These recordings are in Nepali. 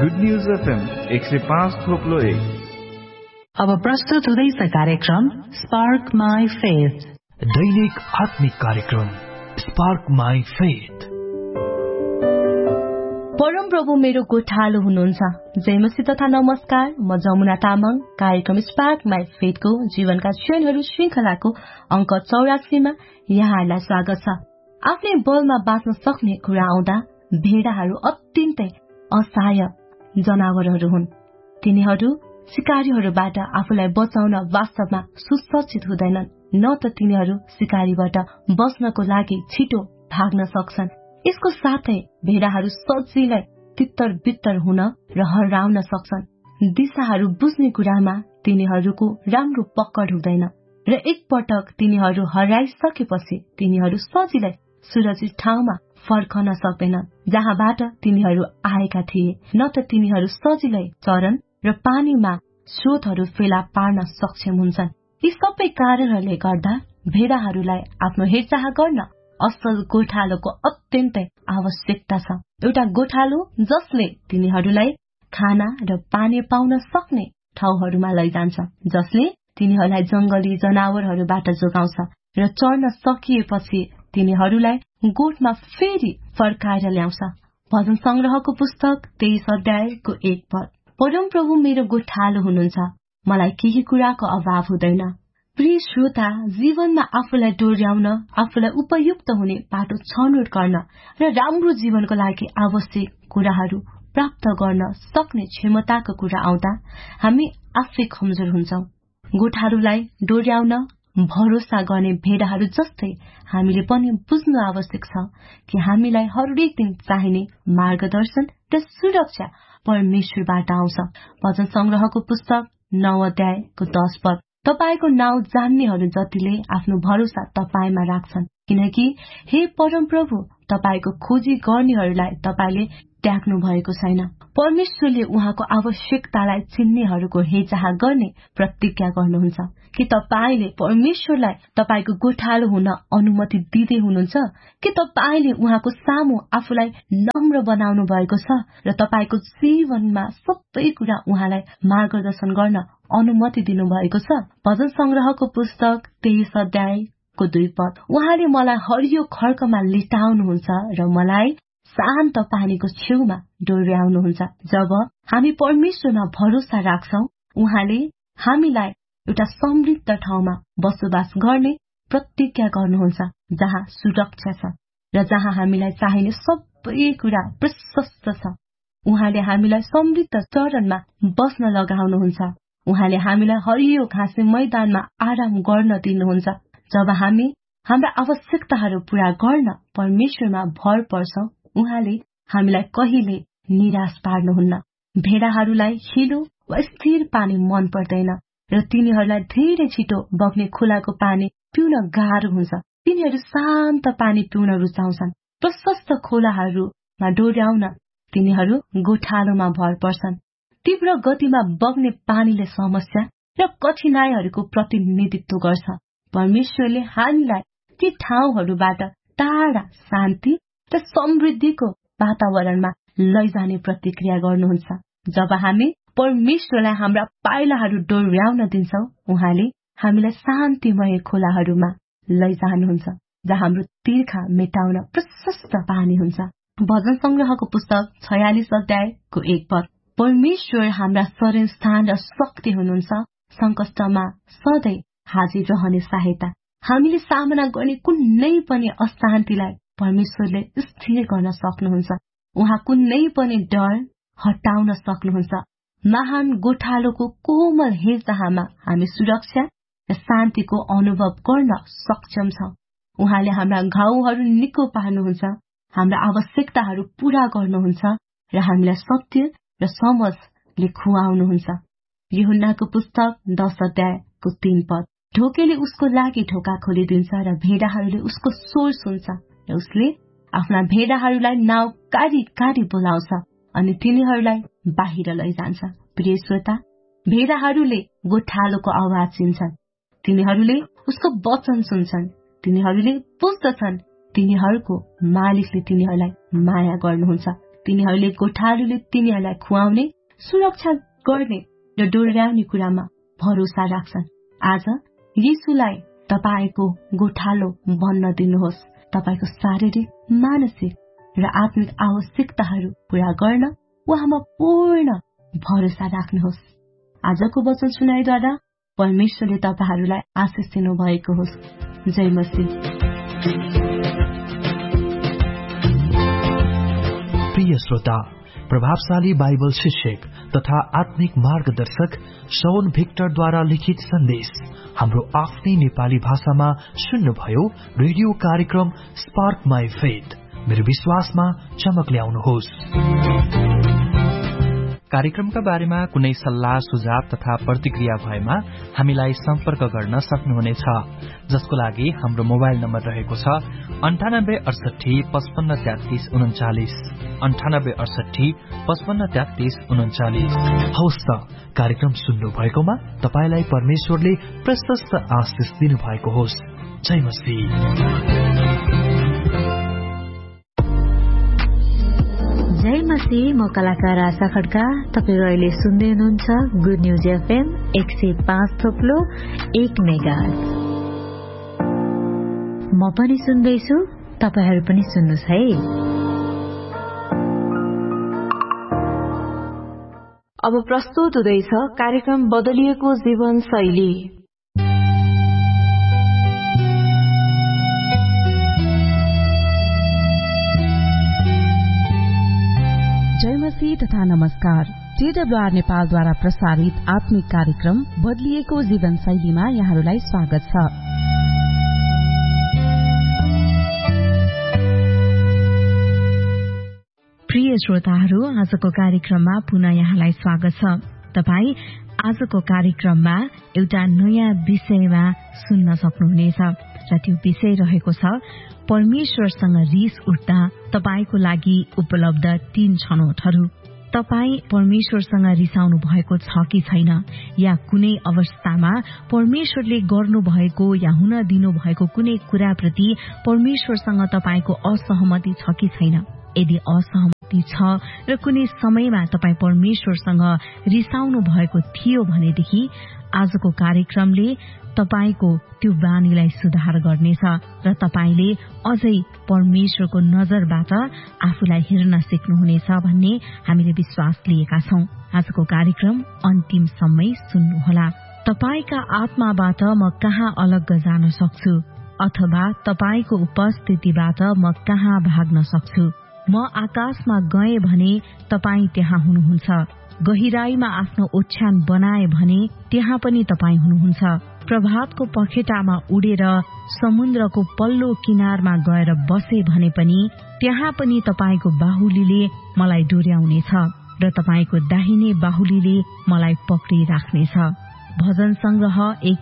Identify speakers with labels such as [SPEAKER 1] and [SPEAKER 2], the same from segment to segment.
[SPEAKER 1] Good news FM 105.1।
[SPEAKER 2] अब प्रस्तुत हुँदैछ कार्यक्रम स्पार्क माई फेथ,
[SPEAKER 3] दैनिक आत्मिक कार्यक्रम स्पार्क माई फेथ।
[SPEAKER 4] परम प्रभु मेरो गोठालो हुनुहुन्छ। जयमसी तथा नमस्कार, म जमुना तामाङ। कार्यक्रम स्पार्क माई फेथको जीवनका क्षणहरू श्रृंखलाको अंक 84 मा यहाँहरूलाई स्वागत छ। आफ्नै बलमा बाँच्न सक्ने कुरा आउँदा भेडाहरू अत्यन्तै असहाय जनावरहरू हुन्। तिनीहरू शिकारीहरूबाट आफूलाई बचाउन वास्तवमा सुसज्जित हुँदैनन्, न त तिनीहरू शिकारीबाट बच्नको लागि छिटो भाग्न सक्छन्। यसको साथै भेडाहरू सजिलै तित्तर बित्तर हुन र हराउन सक्छन्। दिशाहरू बुझ्ने कुरामा तिनीहरूको राम्रो पकड हुँदैन र एकपटक तिनीहरू हराइसकेपछि तिनीहरू सजिलै सुरक्षित ठाउँमा फर्कन सक्दैनन् जहाँबाट तिनीहरू आएका थिए, न त तिनीहरू सजिलै चरन र पानीमा स्रोतहरू फेला पार्न सक्षम हुन्छन्। यी सबै कारणहरूले गर्दा भेडाहरूलाई आफ्नो हेरचाह गर्न असल गोठालोको अत्यन्तै आवश्यकता छ। एउटा गोठालो जसले तिनीहरूलाई खाना र पानी पाउन सक्ने ठाउँहरूमा लैजान्छ, जसले तिनीहरूलाई जंगली जनावरहरूबाट जोगाउँछ र चढ्न सकिएपछि तिनीहरूलाई गोठमा फेरि फर्काएर ल्याउँछ। भजन संग्रहको पुस्तक 23 अध्यायको 1 पद। परम प्रभु मेरो गोठालो हुनुहुन्छ, मलाई केही कुराको अभाव हुँदैन। प्रिय श्रोता, जीवनमा आफूलाई डोर्याउन, आफूलाई उपयुक्त हुने बाटो छनौट गर्न र राम्रो जीवनको लागि आवश्यक कुराहरू प्राप्त गर्न सक्ने क्षमताको कुरा आउँदा हामी आफै कमजोर हुन्छौं। गोठाहरूलाई डोर्याउन भरोसा गर्ने भेडाहरू जस्तै हामीले पनि बुझ्नु आवश्यक छ कि हामीलाई हरेक दिन चाहिने मार्गदर्शन र सुरक्षा परमेश्वरबाट आउँछ। भजन संग्रहको पुस्तक 9 अध्यायको 10 पद। तपाईको नाउँ जान्नेहरू जतिले आफ्नो भरोसा तपाईमा राख्छन्, किनकि हे परम प्रभु, तपाईको खोजी गर्नेहरूलाई तपाईले त्याग्नु भएको छैन। परमेश्वरले उहाँको आवश्यकतालाई चिन्नेहरूको हेरचाह गर्ने प्रतिज्ञा गर्नुहुन्छ। कि तपाईले परमेश्वरलाई तपाईको गोठालो हुन अनुमति दिँदै हुनुहुन्छ, कि तपाईले उहाँको सामु आफूलाई नम्र बनाउनु भएको छ र तपाईको जीवनमा सबै कुरा उहाँलाई मार्गदर्शन गर्न अनुमति दिनु भएको छ। भजन संग्रहको पुस्तक 23 अध्यायको 2 पद। उहाँले मलाई हरियो खड्कमा लिटाउनुहुन्छ र मलाई शान्त पानीको छेउमा डोर्याउनुहुन्छ। जब हामी परमेश्वरमा भरोसा राख्छौं, उहाँले हामीलाई एउटा समृद्ध ठाउँमा बसोबास गर्ने प्रतिज्ञा गर्नुहुन्छ, जहाँ सुरक्षा छ र जहाँ हामीलाई चाहिने सबै कुरा प्रशस्त छ। उहाँले हामीलाई समृद्ध चरणमा बस्न लगाउनुहुन्छ। उहाँले हामीलाई हरियो घाँसे मैदानमा आराम गर्न दिनुहुन्छ। जब हामी हाम्रा आवश्यकताहरू पूरा गर्न परमेश्वरमा भर पर्छौं, उहाँले हामीलाई कहिले निराश पार्नुहुन्न। भेडाहरूलाई हिलो वा स्थिर पानी मन पर्दैन र तिनीहरूलाई धेरै छिटो बग्ने खोलाको पानी पिउन गाह्रो हुन्छ। तिनीहरू शान्त पानी पिउन रुचाउँछन्। प्रशस्त खोलाहरूमा डोर्याउन तिनीहरू गोठालोमा भर पर्छन्। तीव्र गतिमा बग्ने पानीले समस्या र कठिनाइहरूको प्रतिनिधित्व गर्छ। परमेश्वरले हामीलाई ती ठाउँहरूबाट टाढा शान्ति र समृद्धिको वातावरणमा लैजाने प्रतिक्रिया गर्नुहुन्छ। जब हामी परमेश्वरलाई हाम्रा पाइलाहरू डोर्याउन दिन्छौं, उहाँले हामीलाई शान्तिमय खोलाहरूमा लैजानुहुन्छ, जहाँ हाम्रो तिर्खा मेटाउन प्रशस्त पानी हुन्छ। भजन संग्रहको पुस्तक 46 अध्यायको 1 पद। परमेश्वर हाम्रा शरण स्थान र शक्ति हुनुहुन्छ, संकटमा सधैँ हाजिर रहने सहायता। हामीले सामना गर्ने कुनै पनि अशान्तिलाई परमेश्वरले स्थिर गर्न सक्नुहुन्छ। उहाँ कुनै पनि डर हटाउन सक्नुहुन्छ। महान गोठालोको कोमल हेरचाहमा हामी सुरक्षा र शान्तिको अनुभव गर्न सक्षम छौं। उहाँले हाम्रा घाउहरू निको पार्नुहुन्छ, हाम्रा आवश्यकताहरू पूरा गर्नुहुन्छ र हामीलाई सत्य र समझले खुवाउनुहुन्छ। यूहन्नाको पुस्तक 10 अध्यायको 3 पद। ढोकेले उसको लागि ढोका खोलिदिन्छ र भेडाहरूले उसको स्वर सुन्छ र उसले आफ्ना भेडाहरूलाई नाउँ काढी काढी बोलाउँछ अनि तिनीहरूलाई बाहिर लैजान्छ। प्रिय श्रोता, भेडाहरूले गोठालोको आवाज चिन्छन्। तिनीहरूले उसको वचन सुन्छन्। तिनीहरूले बुझ्दछन् तिनीहरूको मालिकले तिनीहरूलाई माया गर्नुहुन्छ। तिनीहरूले गोठालोले तिनीहरूलाई खुवाउने, सुरक्षा गर्ने र डोर्याउने कुरामा भरोसा राख्छन्। आज यीशुलाई तपाईको गोठालो बन्न दिनुहोस्। तपाईको शारीरिक, मानसिक र आत्मिक आवश्यकताहरू पूरा गर्न उहाँमा पूर्ण भरोसा राख्नुहोस्। आजको वचन सुनाइद्वारा परमेश्वरले तपाईहरूलाई आशिष दिनु भएको होस्। जय मसीह।
[SPEAKER 3] प्रिय श्रोता, प्रभावशाली बाइबल शिक्षक तथा आत्मिक मार्गदर्शक शौन भिक्टरद्वारा लिखित सन्देश हाम्रो आफ्नै नेपाली भाषामा सुन्नुभयो। रेडियो कार्यक्रम स्पार्क माई फेथ। मेरो विश्वासमा चमक ल्याउनुहोस्।
[SPEAKER 5] कार्यक्रमका बारेमा कुनै सल्लाह, सुझाव तथा प्रतिक्रिया भएमा हामीलाई सम्पर्क गर्न सक्नुहुनेछ, जसको लागि हाम्रो मोबाइल नम्बर रहेको छ 98 68 55 33 39 98 68 55 33 39।
[SPEAKER 3] हवस् त, कार्यक्रम सुन्नु भएकोमा तपाईलाई परमेश्वरले प्रशस्त आशिष दिनुभएको होस्। जय मसीह।
[SPEAKER 2] जय मसीह। म कलाकार आशा खड्का। तपाईहरु अहिले सुन्दै हुनुहुन्छ गुड न्यूज एफएम 105.1 मेगाहर्ज। म पनि सुन्दैछु, तपाईहरु पनि सुन्नुस् है।
[SPEAKER 6] अब प्रस्तुत हुँदैछ कार्यक्रम बदलिएको जीवन शैली।
[SPEAKER 7] जय मसीह तथा नमस्कार। TWR नेपालद्वारा प्रसारित आत्मिक कार्यक्रम बदलिएको जीवन शैलीमा यहाँहरूलाई स्वागत छ।
[SPEAKER 2] प्रिय श्रोताहरू, आजको कार्यक्रममा पुनः यहाँलाई स्वागत छ। तपाई आजको कार्यक्रममा एउटा नयाँ विषयमा सुन्न सक्नुहुनेछ र त्यो विषय रहेको छ परमेश्वरसँग रिस उठ्दा तपाईको लागि उपलब्ध 3 छनौटहरू। तपाई परमेश्वरसँग रिसाउनु भएको छ कि छैन, या कुनै अवस्थामा परमेश्वरले गर्नु भएको या हुन दिनु भएको कुनै कुराप्रति परमेश्वरसँग तपाईको असहमति छ कि छैन। यदि असहमति छ र कुनै समयमा तपाई परमेश्वरसँग रिसाउनु भएको थियो भनेदेखि आजको कार्यक्रमले तपाईको त्यो बानीलाई सुधार गर्नेछ र तपाईले अझै परमेश्वरको नजरबाट आफूलाई हेर्न सिक्नुहुनेछ भन्ने हामीले विश्वास लिएका छौं। आजको कार्यक्रम अन्तिमसम्मै सुन्नुहोला। तपाईका आत्माबाट म कहाँ अलग जान सक्छु, अथवा तपाईको उपस्थितिबाट म कहाँ भाग्न सक्छु। म आकाशमा गए भने तपाई त्यहाँ हुनुहुन्छ, गहिराईमा आफ्नो ओछ्यान बनाए भने त्यहाँ पनि तपाई हुनुहुन्छ, प्रभातको पखेटामा उडेर समुद्रको पल्लो किनारमा गएर बसे भने पनि त्यहाँ पनि तपाईको बाहुलीले मलाई डोर्याउनेछ र तपाईको दाहिने बाहुलीले मलाई पक्रिराख्नेछ। भजन संग्रह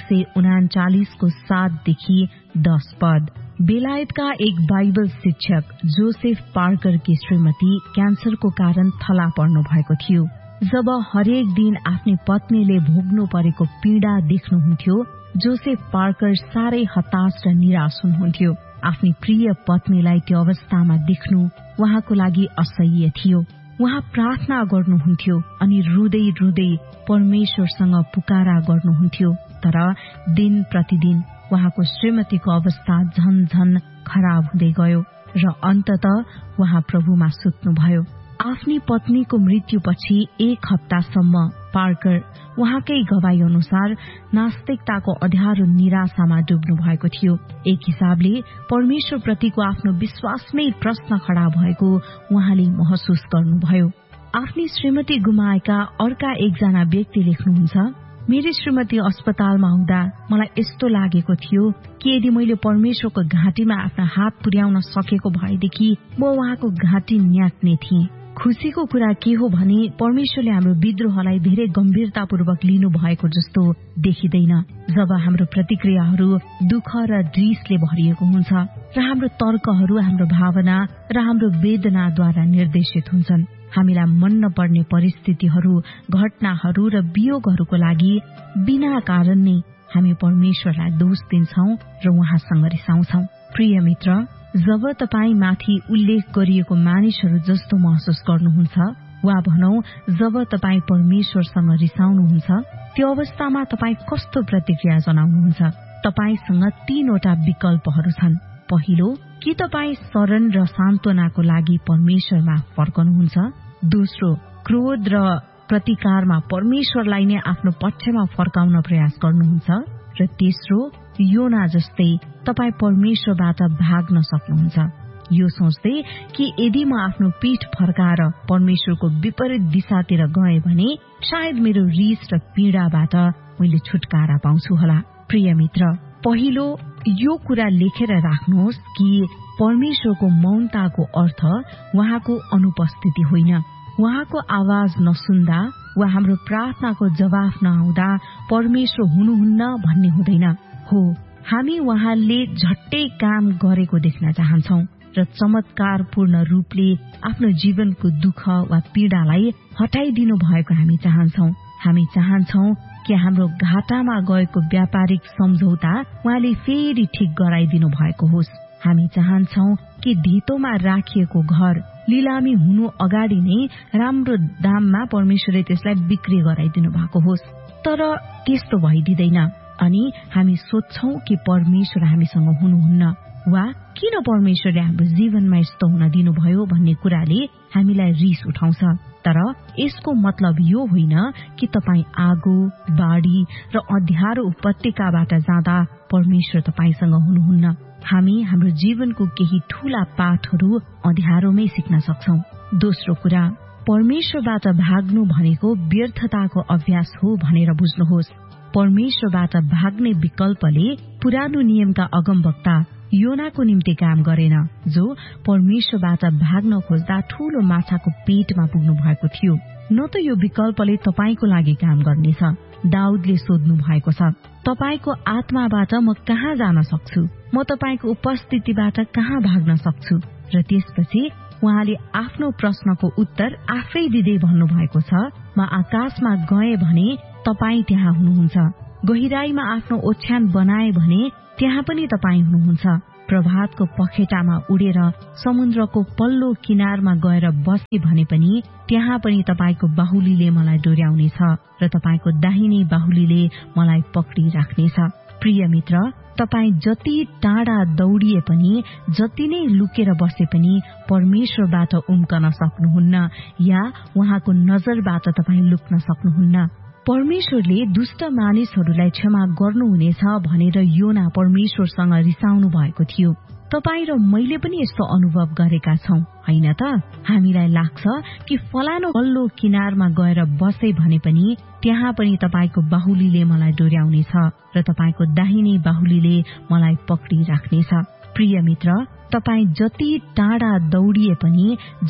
[SPEAKER 2] 139 को 7 देखि 10 पद। बेलायतका एक बाइबल शिक्षक जोसेफ पार्कर की श्रीमती क्यान्सरको कारण थला पर्नु भएको थियो। जब हरेक दिन आफ्नी पत्नीले भोग्नु परेको पीड़ा देख्नुहुन्थ्यो, जोसेफ पार्कर साह्रै हताश र निराश हुनुहुन्थ्यो। आफ्नी प्रिय पत्नीलाई त्यो अवस्थामा देख्नु उहाँको लागि असह्य थियो। उहाँ प्रार्थना गर्नुहुन्थ्यो अनि रुँदै रुँदै परमेश्वरसँग पुकारा गर्नुहुन्थ्यो। तर दिन प्रतिदिन उहाँको श्रीमतीको अवस्था झन खराब हुँदै गयो र अन्ततः उहाँ प्रभुमा सुत्नुभयो। आफ्नी पत्नीको मृत्युपछि 1 हप्तासम्म पार्कर उहाँकै गवाई अनुसार नास्तिकताको अध्यारो निराशामा डुब्नु भएको थियो। एक हिसाबले परमेश्वर प्रतिको आफ्नो विश्वासमै प्रश्न खडा भएको उहाँले महसुस गर्नुभयो। आफ्नी श्रीमती गुमाएका अर्का एकजना व्यक्ति लेख्नुहुन्छ, मेरी श्रीमती अस्पतालमा हुँदा मलाई यस्तो लागेको थियो कि यदि मैले परमेश्वरको घाँटीमा आफ्ना हात पुर्याउन सकेको भएदेखि म उहाँको घाँटी न्याक्ने थिएँ। खुशीको कुरा के हो भने परमेश्वरले हाम्रो विद्रोहलाई धेरै गम्भीरतापूर्वक लिनु भएको जस्तो देखिँदैन। जब हाम्रो प्रतिक्रियाहरू दुःख र रिसले भरिएको हुन्छ र हाम्रो तर्कहरू हाम्रो भावना र हाम्रो वेदनाद्वारा निर्देशित हुन्छन्। हामीलाई मन नपर्ने परिस्थितिहरू, घटनाहरू र वियोगहरूको लागि बिना कारण नै हामी परमेश्वरलाई दोष दिन्छौं र उहाँसँग रिसाउँछौं। प्रिय मित्र, जब तपाई माथि उल्लेख गरिएको मानिसहरू जस्तो महसुस गर्नुहुन्छ वा भनौं जब तपाई परमेश्वरसँग रिसाउनुहुन्छ त्यो अवस्थामा तपाई कस्तो प्रतिक्रिया जनाउनुहुन्छ? तपाईसँग 3 वटा विकल्पहरू छन्। पहिलो, कि तपाई शरण र सान्त्वनाको लागि परमेश्वरमा फर्कनुहुन्छ? दोस्रो, क्रोध र प्रतिकारमा परमेश्वरलाई नै आफ्नो पक्षमा फर्काउन प्रयास गर्नुहुन्छ? र तेस्रो, योना जस्तै तपाई परमेश्वरबाट भाग्न सक्नुहुन्छ? यो सोच्दै कि यदि म आफ्नो पीठ फर्काएर परमेश्वरको विपरीत दिशातिर गए भने सायद मेरो रिस र पीडाबाट मैले छुटकारा पाउँछु होला। प्रिय मित्र, पहिलो यो कुरा लेखेर राख्नुहोस् कि परमेश्वरको मौनताको अर्थ उहाँको अनुपस्थिति होइन। उहाँको आवाज नसुन्दा वा हाम्रो प्रार्थनाको जवाफ नआउँदा परमेश्वर हुनुहुन्न भन्ने हुँदैन। हो, हामी उहाँले झट्टै काम गरेको देख्न चाहन्छौं र चमत्कारपूर्ण रूपले आफ्नो जीवनको दुःख वा पीडालाई हटाइदिनु भएको हामी चाहन्छौं। हामी चाहन्छौं कि हाम्रो घाटामा गएको व्यापारिक सम्झौता उहाँले फेरि ठिक गराइदिनु भएको होस्। हामी चाहन्छौं कि धितोमा राखिएको घर लिलामी हुनु अगाडि नै राम्रो दाममा परमेश्वरले त्यसलाई बिक्री गराइदिनु भएको होस्। तर त्यस्तो भइदिँदैन अनि हामी सोच्छौं कि परमेश्वर हामीसँग हुनुहुन्न वा किन परमेश्वरले हाम्रो जीवनमा यस्तो हुन दिनुभयो भन्ने कुराले हामीलाई रिस उठाउँछ। तर यसको मतलब यो होइन कि तपाई आगो, बाढी र अँध्यारो उपत्यकाबाट जाँदा परमेश्वर तपाईसँग हुनुहुन्न। हामी हाम्रो जीवनको केही ठूला पाठहरू अँध्यारोमै सिक्न सक्छौं। दोस्रो कुरा, परमेश्वरबाट भाग्नु भनेको व्यर्थताको अभ्यास हो भनेर बुझ्नुहोस्। परमेश्वरबाट भाग्ने विकल्पले पुरानो नियमका अगमवक्ता योनाको निम्ति काम गरेन, जो परमेश्वरबाट भाग्न खोज्दा ठूलो माछाको पेटमा पुग्नु भएको थियो। न त यो विकल्पले तपाईको लागि काम गर्नेछ। दाऊदले सोध्नु भएको छ, तपाईको आत्माबाट म कहाँ जान सक्छु? म तपाईको उपस्थितिबाट कहाँ भाग्न सक्छु? र त्यसपछि उहाँले आफ्नो प्रश्नको उत्तर आफै दिँदै भन्नुभएको छ, म आकाशमा गए भने तपाई त्यहाँ हुनुहुन्छ, गहिराईमा आफ्नो ओछ्यान बनाए भने त्यहाँ पनि तपाई हुनुहुन्छ, प्रभातको पखेटामा उडेर समुद्रको पल्लो किनारमा गएर बसे भने पनि त्यहाँ पनि तपाईको बाहुलीले मलाई डोर्याउनेछ र तपाईको दाहिने बाहुलीले मलाई पक्रिराख्नेछ। प्रिय मित्र, तपाई जति टाढा दौडिए पनि, जति नै लुकेर बसे पनि परमेश्वरबाट उम्कन सक्नुहुन्न या उहाँको नजरबाट तपाई लुक्न सक्नुहुन्न। परमेश्वरले दुष्ट मानिसहरूलाई क्षमा गर्नुहुनेछ भनेर योना परमेश्वरसँग रिसाउनु भएको थियो। तपाई र मैले पनि यस्तो अनुभव गरेका छौं, हैन त? हामीलाई लाग्छ कि फलानो पल्लो किनारमा गएर बसे भने पनि त्यहाँ पनि तपाईको बाहुलीले मलाई डोर्याउनेछ र तपाईको दाहिने बाहुलीले मलाई पक्रिराख्नेछ। प्रिय मित्र, तपाई जति टाढा दौडिए पनि